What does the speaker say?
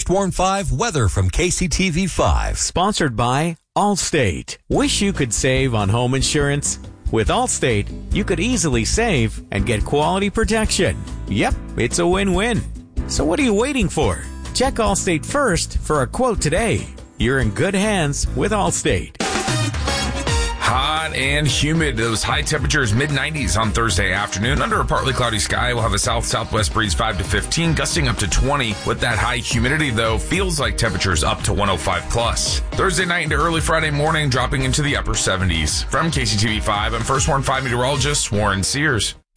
First Warn 5 weather from KCTV 5. Sponsored by Allstate. Wish you could save on home insurance? With Allstate, you could easily save and get quality protection. Yep, it's a win-win. So what are you waiting for? Check Allstate first for a quote today. You're in good hands with Allstate. Hot and humid. Those high temperatures, mid-90s on Thursday afternoon. Under a partly cloudy sky, we'll have a south-southwest breeze 5 to 15, gusting up to 20. With that high humidity, though, feels like temperatures up to 105 plus. Thursday night into early Friday morning, dropping into the upper 70s. From KCTV 5, I'm First Warn 5 meteorologist Warren Sears.